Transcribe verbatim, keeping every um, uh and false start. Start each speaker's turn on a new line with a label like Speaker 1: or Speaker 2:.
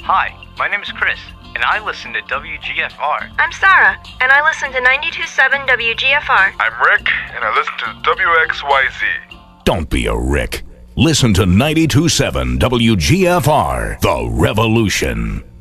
Speaker 1: Hi, my name is Chris, and I listen to W G F R.
Speaker 2: I'm Sarah, and I listen to ninety-two point seven W G F R.
Speaker 3: I'm Rick, and I listen to W X Y Z.
Speaker 4: Don't be a Rick. Listen to ninety-two point seven W G F R, The Revolution.